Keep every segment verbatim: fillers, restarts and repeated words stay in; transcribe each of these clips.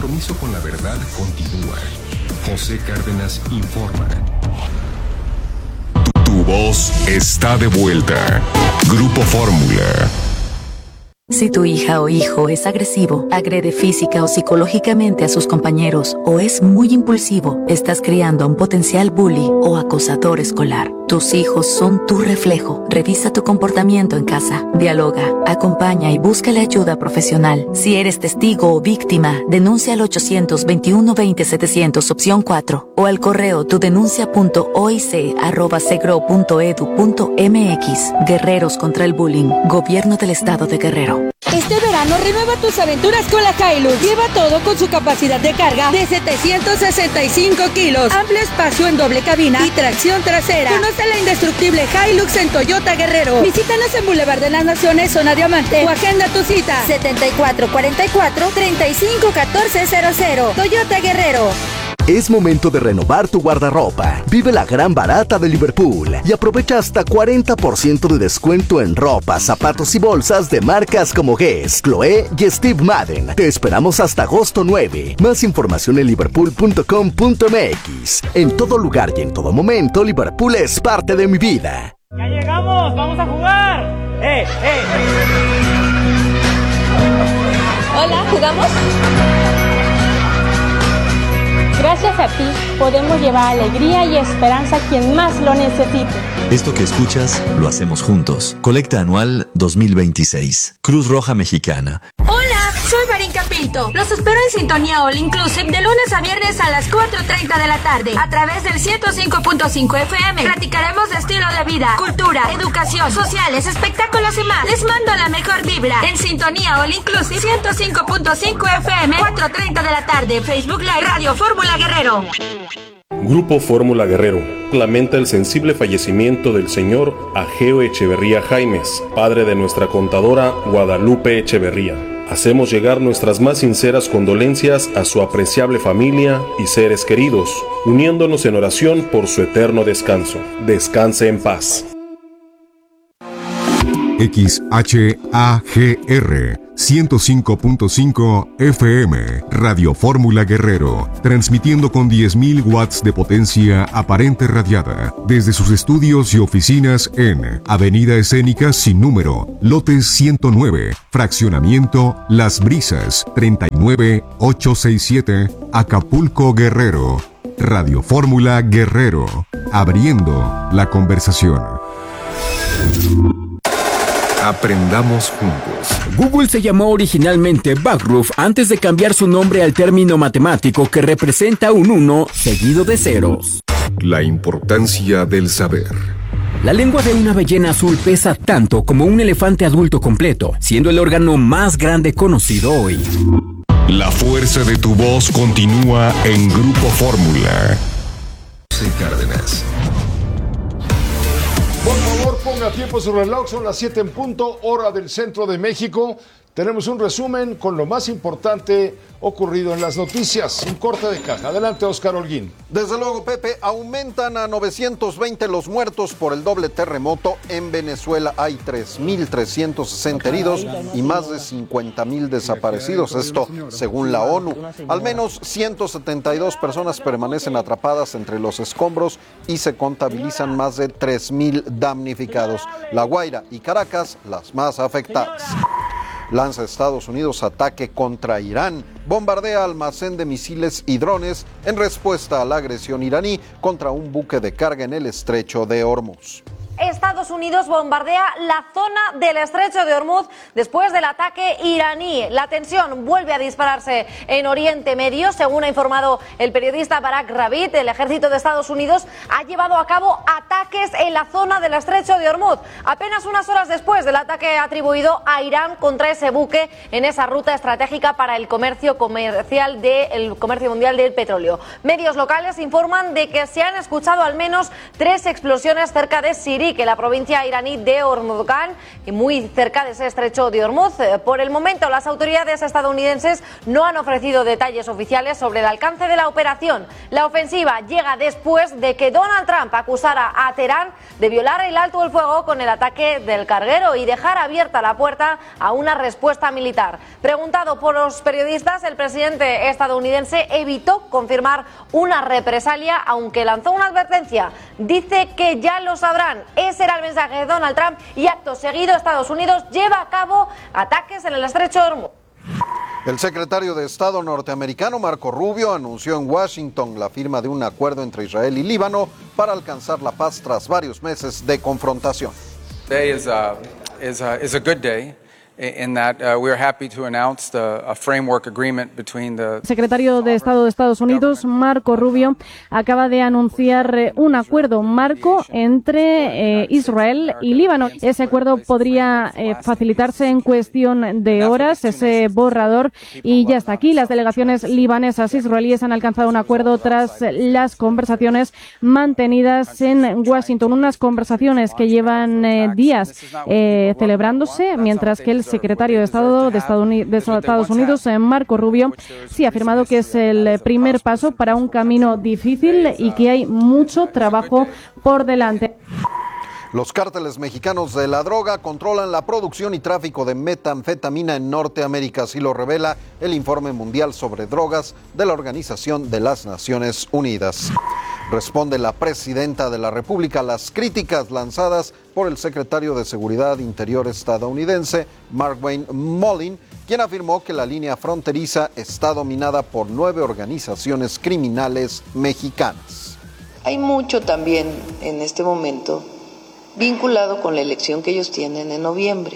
compromiso con la verdad continúa. José Cárdenas informa. Tu, tu voz está de vuelta. Grupo Fórmula. Si tu hija o hijo es agresivo, agrede física o psicológicamente a sus compañeros o es muy impulsivo, estás criando a un potencial bully o acosador escolar. Tus hijos son tu reflejo. Revisa tu comportamiento en casa. Dialoga, acompaña y búscale ayuda profesional. Si eres testigo o víctima, denuncia al ochocientos veintiuno veinte setecientos opción cuatro o al correo tudenuncia punto oic arroba segro punto edu punto mx. Guerreros contra el bullying. Gobierno del Estado de Guerrero. Este verano renueva tus aventuras con la Hilux. Lleva todo con su capacidad de carga de setecientos sesenta y cinco kilos, amplio espacio en doble cabina y tracción trasera. Conoce la indestructible Hilux en Toyota Guerrero. Visítanos en Boulevard de las Naciones, zona Diamante, o agenda tu cita setenta y cuatro cuarenta y cuatro treinta y cinco catorce cero cero. Toyota Guerrero. Es momento de renovar tu guardarropa. Vive la gran barata de Liverpool y aprovecha hasta cuarenta por ciento de descuento en ropa, zapatos y bolsas de marcas como Guess, Chloé y Steve Madden. Te esperamos hasta agosto nueve. Más información en liverpool punto com punto m x. En todo lugar y en todo momento, Liverpool es parte de mi vida. ¡Ya llegamos! ¡Vamos a jugar! ¡Eh, eh! Hola, ¿jugamos? Gracias a ti podemos llevar alegría y esperanza a quien más lo necesite. Esto que escuchas lo hacemos juntos. Colecta anual dos mil veintiséis. Cruz Roja Mexicana. Hola, soy Marinka Pinto. Los espero en Sintonía All Inclusive de lunes a viernes a las cuatro treinta de la tarde a través del ciento cinco punto cinco F M. Platicaremos de estilo de vida, cultura, educación, sociales, espectáculos y más. Les mando la mejor vibra en Sintonía All Inclusive ciento cinco punto cinco F M, cuatro treinta de la tarde. Facebook Live, Radio Fórmula Guerrero. Grupo Fórmula Guerrero lamenta el sensible fallecimiento del señor Ageo Echeverría Jaimes, padre de nuestra contadora Guadalupe Echeverría. Hacemos llegar nuestras más sinceras condolencias a su apreciable familia y seres queridos, uniéndonos en oración por su eterno descanso. Descanse en paz. X H A G R ciento cinco punto cinco F M, Radio Fórmula Guerrero, transmitiendo con diez mil watts de potencia aparente radiada desde sus estudios y oficinas en Avenida Escénica sin número, lotes ciento nueve, fraccionamiento Las Brisas, treinta y nueve ochocientos sesenta y siete, Acapulco, Guerrero. Radio Fórmula Guerrero, abriendo la conversación. Aprendamos juntos. Google se llamó originalmente Backroof antes de cambiar su nombre al término matemático que representa un uno seguido de ceros. La importancia del saber. La lengua de una ballena azul pesa tanto como un elefante adulto completo, siendo el órgano más grande conocido hoy. La fuerza de tu voz continúa en Grupo Fórmula. José Cárdenas. Por favor, ponga tiempo su reloj, son las siete en punto, hora del centro de México. Tenemos un resumen con lo más importante ocurrido en las noticias. Un corte de caja. Adelante, Oscar Holguín. Desde luego, Pepe, aumentan a novecientos veinte los muertos por el doble terremoto en Venezuela. Hay tres mil trescientos sesenta heridos y más de cincuenta mil desaparecidos. Esto según la ONU. Al menos ciento setenta y dos personas permanecen atrapadas entre los escombros y se contabilizan más de tres mil damnificados. La Guaira y Caracas, las más afectadas. Lanza Estados Unidos ataque contra Irán, bombardea almacén de misiles y drones en respuesta a la agresión iraní contra un buque de carga en el estrecho de Hormuz. Estados Unidos bombardea la zona del estrecho de Hormuz después del ataque iraní. La tensión vuelve a dispararse en Oriente Medio. Según ha informado el periodista Barak Ravid, el ejército de Estados Unidos ha llevado a cabo ataques en la zona del estrecho de Hormuz, apenas unas horas después del ataque atribuido a Irán contra ese buque en esa ruta estratégica para el comercio comercial del comercio mundial del petróleo. Medios locales informan de que se han escuchado al menos tres explosiones cerca de Siria, Sidrik, en la provincia iraní de Hormuzgan, y muy cerca de ese estrecho de Hormuz. Por el momento, las autoridades estadounidenses no han ofrecido detalles oficiales sobre el alcance de la operación. La ofensiva llega después de que Donald Trump acusara a Teherán de violar el alto el fuego con el ataque del carguero y dejar abierta la puerta a una respuesta militar. Preguntado por los periodistas, el presidente estadounidense evitó confirmar una represalia, aunque lanzó una advertencia. Dice que ya lo sabrán. Ese era el mensaje de Donald Trump y acto seguido Estados Unidos lleva a cabo ataques en el estrecho de Hormuz. El secretario de Estado norteamericano Marco Rubio anunció en Washington la firma de un acuerdo entre Israel y Líbano para alcanzar la paz tras varios meses de confrontación. Today is a, is a, is a good day. In that uh, we are happy to announce the, a framework agreement between the... El secretario de Estado de Estados Unidos, Marco Rubio, acaba de anunciar eh, un acuerdo marco entre eh, Israel y Líbano. Ese acuerdo podría eh, facilitarse en cuestión de horas, ese borrador, y ya está aquí. Las delegaciones libanesas e israelíes han alcanzado un acuerdo tras las conversaciones mantenidas en Washington, unas conversaciones que llevan eh, días eh, celebrándose, mientras que el secretario de Estado de Estados Unidos, Marco Rubio, sí ha afirmado que es el primer paso para un camino difícil y que hay mucho trabajo por delante. Los cárteles mexicanos de la droga controlan la producción y tráfico de metanfetamina en Norteamérica, así lo revela el Informe Mundial sobre Drogas de la Organización de las Naciones Unidas. Responde la presidenta de la República a las críticas lanzadas por el secretario de Seguridad Interior estadounidense, Markwayne Mullin, quien afirmó que la línea fronteriza está dominada por nueve organizaciones criminales mexicanas. Hay mucho también en este momento vinculado con la elección que ellos tienen en noviembre.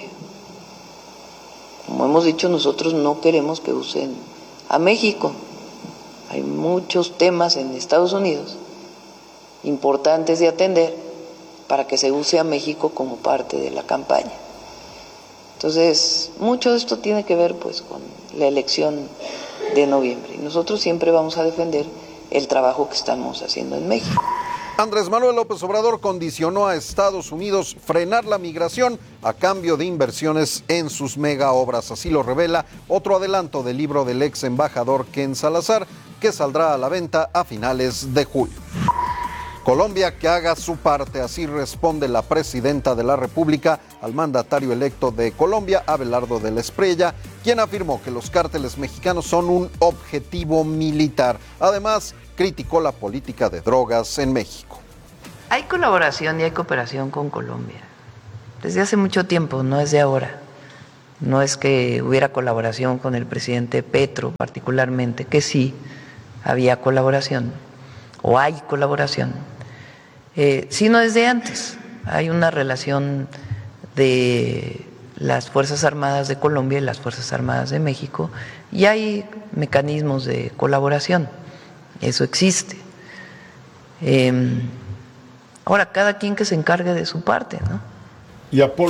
Como hemos dicho, nosotros no queremos que usen a México. Hay muchos temas en Estados Unidos importantes de atender para que se use a México como parte de la campaña. Entonces, mucho de esto tiene que ver pues con la elección de noviembre. Y nosotros siempre vamos a defender el trabajo que estamos haciendo en México. Andrés Manuel López Obrador condicionó a Estados Unidos frenar la migración a cambio de inversiones en sus mega obras. Así lo revela otro adelanto del libro del ex embajador Ken Salazar, que saldrá a la venta a finales de julio. Colombia que haga su parte, así responde la presidenta de la República al mandatario electo de Colombia, Abelardo de la Espriella, quien afirmó que los cárteles mexicanos son un objetivo militar. Además, criticó la política de drogas en México. Hay colaboración y hay cooperación con Colombia. Desde hace mucho tiempo, no es de ahora. No es que hubiera colaboración con el presidente Petro particularmente, que sí había colaboración, o hay colaboración, eh, sino desde antes. Hay una relación de las Fuerzas Armadas de Colombia y las Fuerzas Armadas de México, y hay mecanismos de colaboración. Eso existe. Eh, ahora, cada quien que se encargue de su parte, ¿no? Y Apolo.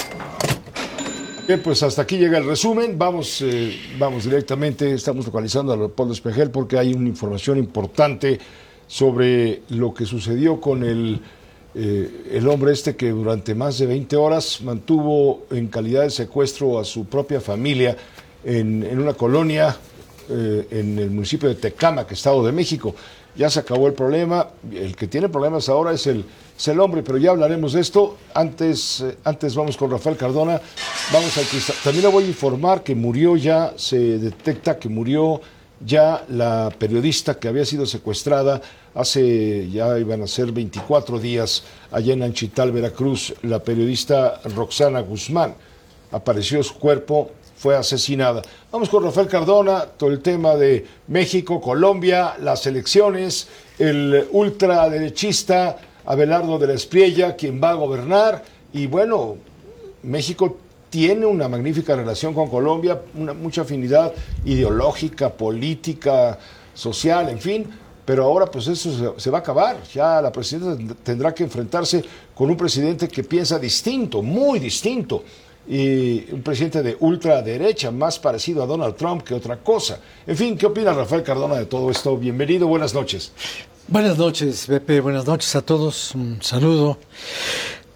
Bien, pues hasta aquí llega el resumen. Vamos, eh, vamos directamente, estamos localizando a Apolo Espejel porque hay una información importante sobre lo que sucedió con el, eh, el hombre este que durante más de veinte horas mantuvo en calidad de secuestro a su propia familia en, en una colonia eh, en el municipio de Tecámac, Estado de México. Ya se acabó el problema, el que tiene problemas ahora es el, es el hombre, pero ya hablaremos de esto. Antes, eh, antes vamos con Rafael Cardona, vamos al cristal. También le voy a informar que murió ya, se detecta que murió ya la periodista que había sido secuestrada hace, ya iban a ser veinticuatro días, allá en Anchital, Veracruz, la periodista Roxana Guzmán. Apareció su cuerpo, fue asesinada. Vamos con Rafael Cardona, todo el tema de México, Colombia, las elecciones, el ultraderechista Abelardo de la Espriella, quien va a gobernar, y bueno, México tiene una magnífica relación con Colombia, una, mucha afinidad ideológica, política, social, en fin, pero ahora pues eso se, se va a acabar. Ya la presidenta tendrá que enfrentarse con un presidente que piensa distinto, muy distinto, y un presidente de ultraderecha, más parecido a Donald Trump que otra cosa. En fin, ¿qué opina Rafael Cardona de todo esto? Bienvenido, buenas noches. Buenas noches, Pepe, buenas noches a todos, un saludo.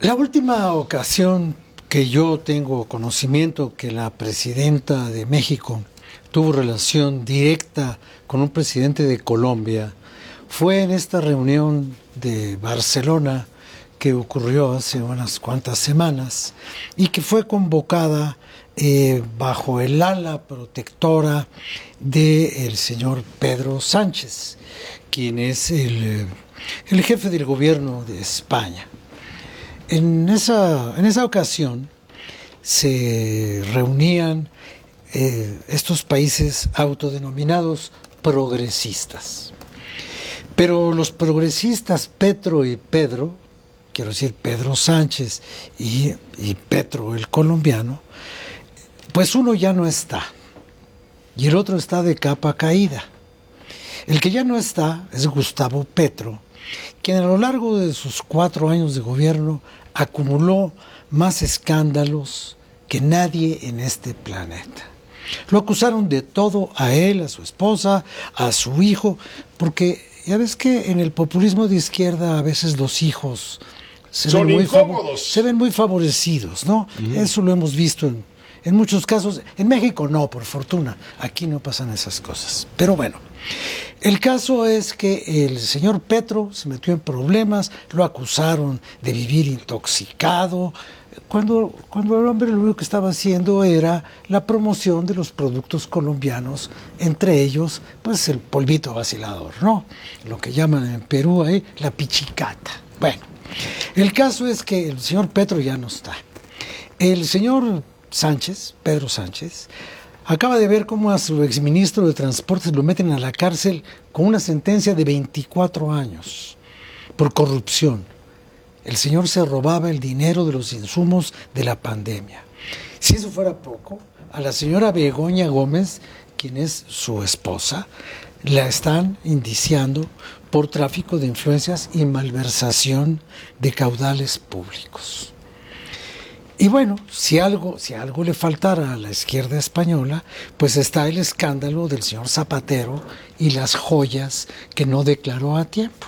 La última ocasión que yo tengo conocimiento que la presidenta de México tuvo relación directa con un presidente de Colombia fue en esta reunión de Barcelona que ocurrió hace unas cuantas semanas y que fue convocada eh, bajo el ala protectora del señor Pedro Sánchez, quien es el, el jefe del gobierno de España. En esa, en esa ocasión se reunían eh, estos países autodenominados progresistas. Pero los progresistas Petro y Pedro, quiero decir Pedro Sánchez y, y Petro el colombiano, pues uno ya no está y el otro está de capa caída. El que ya no está es Gustavo Petro, quien a lo largo de sus cuatro años de gobierno acumuló más escándalos que nadie en este planeta. Lo acusaron de todo a él, a su esposa, a su hijo, porque ya ves que en el populismo de izquierda a veces los hijos se, Son ven, muy incómodos. se ven muy favorecidos, ¿no? Uh-huh. Eso lo hemos visto en, en muchos casos. En México no, por fortuna. Aquí no pasan esas cosas. Pero bueno, el caso es que el señor Petro se metió en problemas, lo acusaron de vivir intoxicado, cuando, cuando el hombre lo único que estaba haciendo era la promoción de los productos colombianos, entre ellos, pues el polvito vacilador, ¿no? Lo que llaman en Perú ahí la pichicata. Bueno, el caso es que el señor Petro ya no está. El señor Sánchez, Pedro Sánchez, acaba de ver cómo a su exministro de Transportes lo meten a la cárcel con una sentencia de veinticuatro años por corrupción. El señor se robaba el dinero de los insumos de la pandemia. Si eso fuera poco, a la señora Begoña Gómez, quien es su esposa, la están indiciando por tráfico de influencias y malversación de caudales públicos. Y bueno, si algo, si algo le faltara a la izquierda española, pues está el escándalo del señor Zapatero y las joyas que no declaró a tiempo.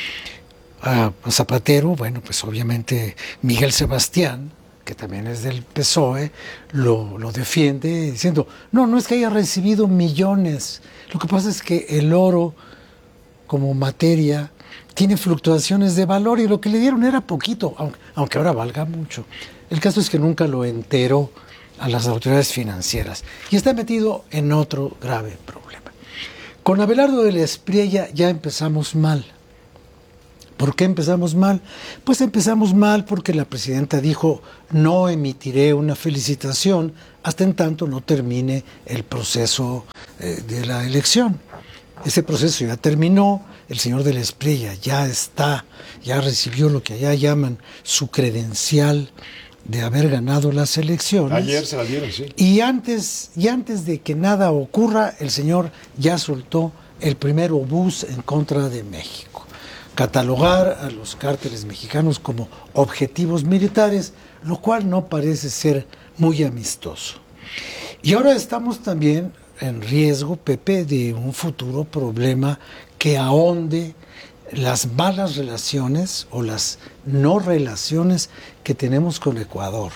A Zapatero, bueno, pues obviamente Miguel Sebastián, que también es del P S O E, lo, lo defiende diciendo, no, no es que haya recibido millones, lo que pasa es que el oro como materia tiene fluctuaciones de valor y lo que le dieron era poquito, aunque, aunque ahora valga mucho. El caso es que nunca lo enteró a las autoridades financieras y está metido en otro grave problema. Con Abelardo de la Espriella ya empezamos mal. ¿Por qué empezamos mal? Pues empezamos mal porque la presidenta dijo no emitiré una felicitación hasta en tanto no termine el proceso eh, de la elección. Ese proceso ya terminó, el señor de la Espriella ya está, ya recibió lo que allá llaman su credencial de haber ganado las elecciones. Ayer se la dieron, sí. Y antes, y antes de que nada ocurra, el señor ya soltó el primer obús en contra de México. Catalogar a los cárteles mexicanos como objetivos militares, lo cual no parece ser muy amistoso. Y ahora estamos también en riesgo, Pepe, de un futuro problema que ahonde las malas relaciones o las no relaciones que tenemos con Ecuador.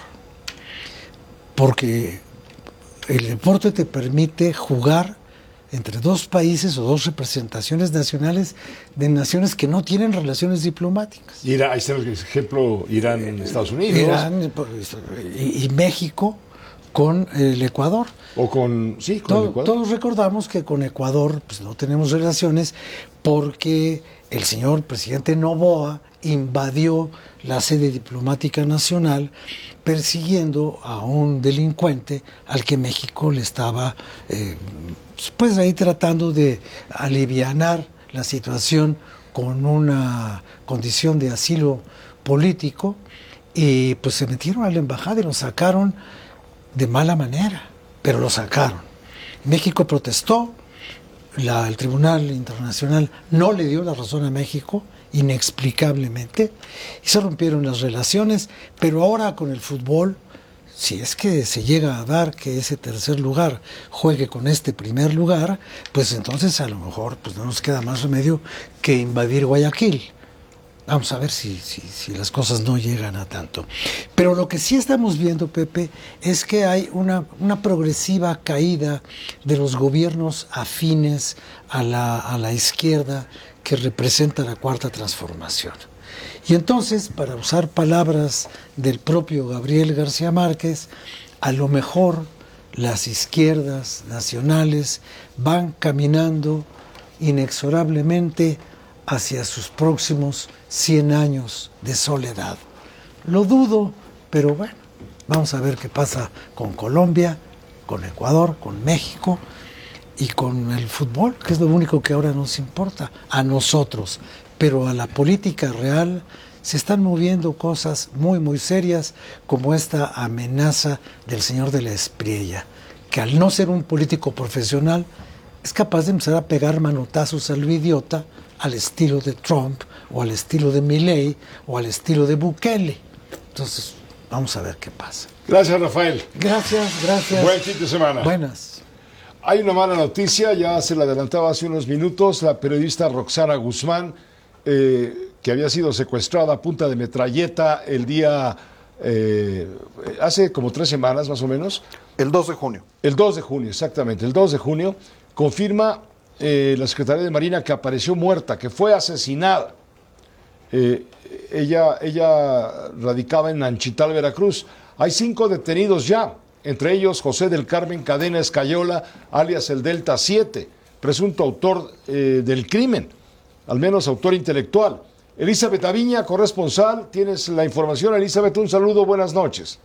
Porque el deporte te permite jugar entre dos países o dos representaciones nacionales de naciones que no tienen relaciones diplomáticas. Irán, ahí está el ejemplo, Irán en Estados Unidos. Irán y, y México con el Ecuador. O con, sí, con Todo, el Ecuador. Todos recordamos que con Ecuador pues, no tenemos relaciones porque el señor presidente Noboa invadió la sede diplomática nacional persiguiendo a un delincuente al que México le estaba eh, pues ahí tratando de alivianar la situación con una condición de asilo político y pues se metieron a la embajada y lo sacaron de mala manera, pero lo sacaron. México protestó, la, el Tribunal Internacional no le dio la razón a México, inexplicablemente, y se rompieron las relaciones, pero ahora con el fútbol, si es que se llega a dar que ese tercer lugar juegue con este primer lugar, pues entonces a lo mejor pues no nos queda más remedio que invadir Guayaquil. Vamos a ver si, si, si las cosas no llegan a tanto. Pero lo que sí estamos viendo, Pepe, es que hay una, una progresiva caída de los gobiernos afines a la, a la izquierda que representa la Cuarta Transformación. Y entonces, para usar palabras del propio Gabriel García Márquez, a lo mejor las izquierdas nacionales van caminando inexorablemente hacia sus próximos cien años de soledad. Lo dudo, pero bueno, vamos a ver qué pasa con Colombia, con Ecuador, con México y con el fútbol, que es lo único que ahora nos importa a nosotros. Pero a la política real se están moviendo cosas muy, muy serias, como esta amenaza del señor de la Espriella, que al no ser un político profesional, es capaz de empezar a pegar manotazos al idiota, al estilo de Trump, o al estilo de Milei, o al estilo de Bukele. Entonces, vamos a ver qué pasa. Gracias, Rafael. Gracias, gracias. Buen fin de semana. Buenas. Hay una mala noticia, ya se la adelantaba hace unos minutos, la periodista Roxana Guzmán, eh, que había sido secuestrada a punta de metralleta el día, eh, hace como tres semanas más o menos. El dos de junio. El dos de junio, exactamente, el dos de junio, confirma eh, la Secretaría de Marina que apareció muerta, que fue asesinada. Eh, ella, ella radicaba en Nanchital, Veracruz. Hay cinco detenidos ya, entre ellos José del Carmen Cadena Escayola, alias el Delta siete, presunto autor eh, del crimen, al menos autor intelectual. Elizabeth Aviña, corresponsal, tienes la información. Elizabeth, un saludo, buenas noches.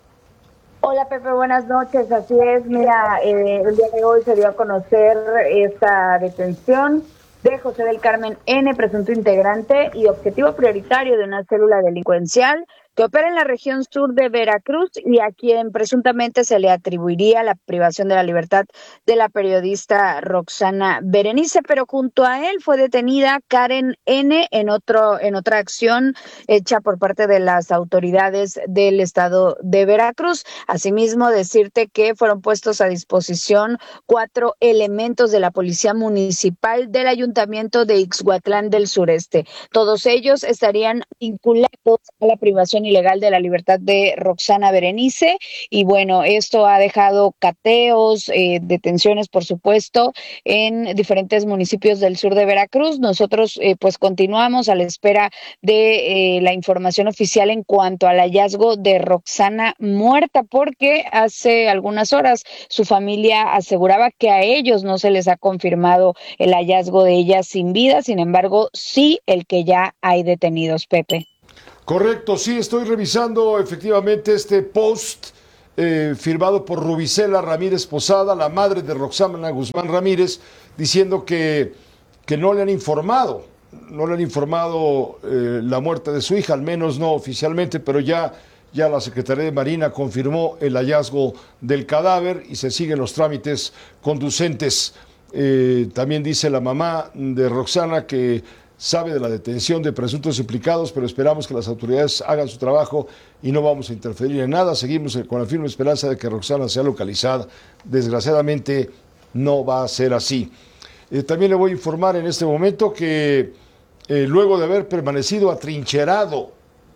Hola Pepe, buenas noches, así es, mira, eh, el día de hoy se dio a conocer esta detención de José del Carmen N., presunto integrante y objetivo prioritario de una célula delincuencial que opera en la región sur de Veracruz y a quien presuntamente se le atribuiría la privación de la libertad de la periodista Roxana Berenice, pero junto a él fue detenida Karen N. en otro en otra acción hecha por parte de las autoridades del estado de Veracruz. Asimismo, decirte que fueron puestos a disposición cuatro elementos de la Policía Municipal del Ayuntamiento de Ixhuatlán del Sureste. Todos ellos estarían vinculados a la privación ilegal de la libertad de Roxana Berenice, y bueno, esto ha dejado cateos, eh, detenciones, por supuesto, en diferentes municipios del sur de Veracruz. Nosotros eh, pues continuamos a la espera de eh, la información oficial en cuanto al hallazgo de Roxana muerta, porque hace algunas horas su familia aseguraba que a ellos no se les ha confirmado el hallazgo de ella sin vida, sin embargo, sí el que ya hay detenidos, Pepe. Correcto, sí, estoy revisando efectivamente este post eh, firmado por Rubicela Ramírez Posada, la madre de Roxana Guzmán Ramírez, diciendo que, que no le han informado, no le han informado eh, la muerte de su hija, al menos no oficialmente, pero ya, ya la Secretaría de Marina confirmó el hallazgo del cadáver y se siguen los trámites conducentes. Eh, también dice la mamá de Roxana que sabe de la detención de presuntos implicados, pero esperamos que las autoridades hagan su trabajo y no vamos a interferir en nada. Seguimos con la firme esperanza de que Roxana sea localizada. Desgraciadamente no va a ser así. Eh, también le voy a informar en este momento que eh, luego de haber permanecido atrincherado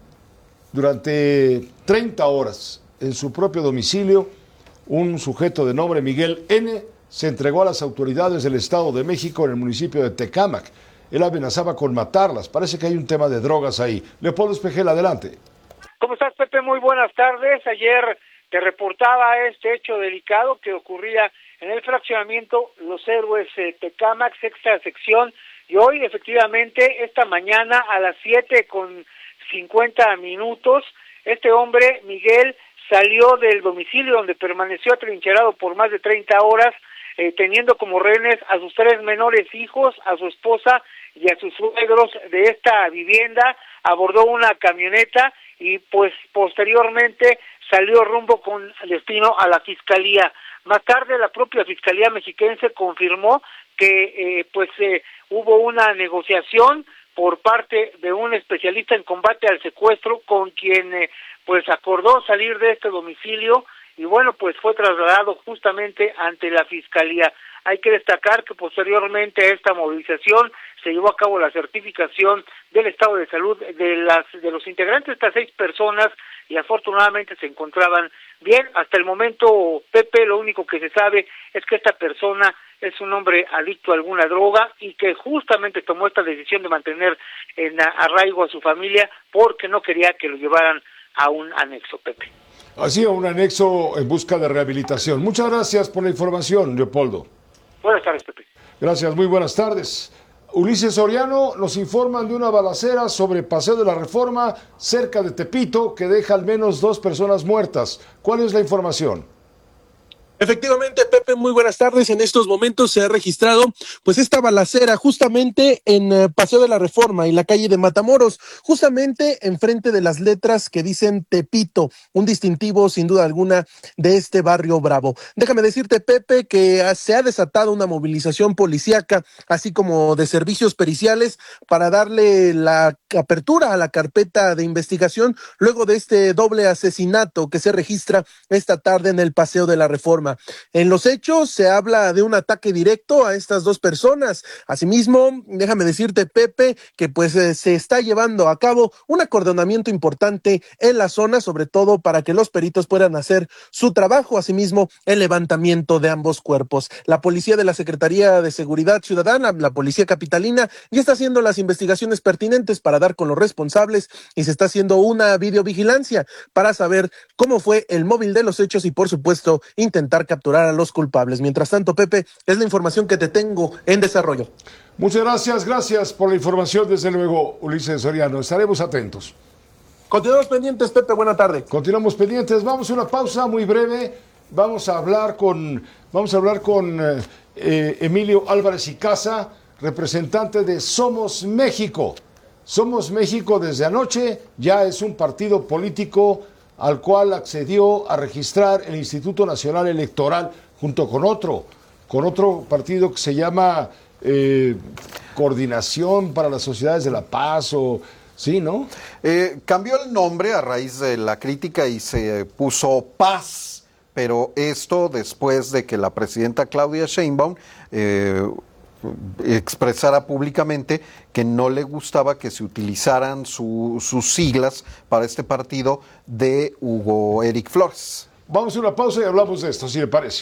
durante treinta horas en su propio domicilio, un sujeto de nombre Miguel N. se entregó a las autoridades del Estado de México en el municipio de Tecámac. Él amenazaba con matarlas. Parece que hay un tema de drogas ahí. Leopoldo Espejel, adelante. ¿Cómo estás, Pepe? Muy buenas tardes. Ayer te reportaba este hecho delicado que ocurría en el fraccionamiento Los Héroes eh, Tecámac, sexta sección, y hoy, efectivamente, esta mañana a las siete con cincuenta minutos, este hombre, Miguel, salió del domicilio donde permaneció atrincherado por más de treinta horas, eh, teniendo como rehenes a sus tres menores hijos, a su esposa y a sus suegros de esta vivienda. Abordó una camioneta y pues posteriormente salió rumbo con destino a la Fiscalía. Más tarde la propia Fiscalía mexiquense confirmó que eh, pues eh, hubo una negociación por parte de un especialista en combate al secuestro con quien eh, pues acordó salir de este domicilio y bueno, pues fue trasladado justamente ante la Fiscalía. Hay que destacar que posteriormente a esta movilización se llevó a cabo la certificación del estado de salud de las de los integrantes de estas seis personas y afortunadamente se encontraban bien. Hasta el momento, Pepe, lo único que se sabe es que esta persona es un hombre adicto a alguna droga y que justamente tomó esta decisión de mantener en arraigo a su familia porque no quería que lo llevaran a un anexo, Pepe. Así, a un anexo en busca de rehabilitación. Muchas gracias por la información, Leopoldo. Buenas tardes, Pepe. Gracias, muy buenas tardes. Ulises Soriano, nos informan de una balacera sobre Paseo de la Reforma cerca de Tepito que deja al menos dos personas muertas. ¿Cuál es la información? Efectivamente, Pepe, muy buenas tardes. En estos momentos se ha registrado pues esta balacera justamente en eh, Paseo de la Reforma y la calle de Matamoros, justamente enfrente de las letras que dicen Tepito, un distintivo sin duda alguna de este barrio bravo. Déjame decirte, Pepe, que se ha desatado una movilización policíaca, así como de servicios periciales para darle la apertura a la carpeta de investigación luego de este doble asesinato que se registra esta tarde en el Paseo de la Reforma. En los hechos se habla de un ataque directo a estas dos personas. Asimismo, déjame decirte, Pepe, que pues eh, se está llevando a cabo un acordonamiento importante en la zona, sobre todo para que los peritos puedan hacer su trabajo. Asimismo, el levantamiento de ambos cuerpos. La policía de la Secretaría de Seguridad Ciudadana, la policía capitalina, ya está haciendo las investigaciones pertinentes para dar con los responsables y se está haciendo una videovigilancia para saber cómo fue el móvil de los hechos y, por supuesto, intentar capturar a los culpables. Mientras tanto, Pepe, es la información que te tengo en desarrollo. Muchas gracias, gracias por la información, desde luego, Ulises Soriano. Estaremos atentos. Continuamos pendientes, Pepe, buena tarde. Continuamos pendientes, vamos a una pausa muy breve. Vamos a hablar con, vamos a hablar con eh, eh, Emilio Álvarez y Casa, representante de Somos México. Somos México desde anoche ya es un partido político al cual accedió a registrar el Instituto Nacional Electoral junto con otro, con otro partido que se llama eh, Coordinación para las Sociedades de la Paz, o sí, ¿no? Eh, cambió el nombre a raíz de la crítica y se puso Paz, pero esto después de que la presidenta Claudia Sheinbaum eh, expresara públicamente que no le gustaba que se utilizaran su, sus siglas para este partido de Hugo Eric Flores. Vamos a una pausa y hablamos de esto, si le parece.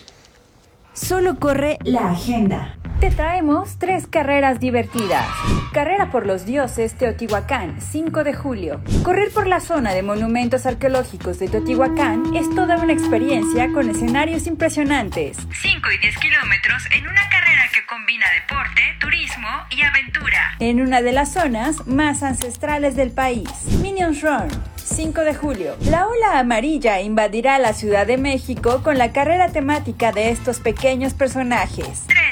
Solo corre la agenda. Te traemos tres carreras divertidas. Carrera por los dioses Teotihuacán, cinco de julio. Correr por la zona de monumentos arqueológicos de Teotihuacán es toda una experiencia con escenarios impresionantes. cinco y diez kilómetros en una carrera que combina deporte, turismo y aventura. En una de las zonas más ancestrales del país. Minions Run, cinco de julio. La ola amarilla invadirá la Ciudad de México con la carrera temática de estos pequeños personajes. tres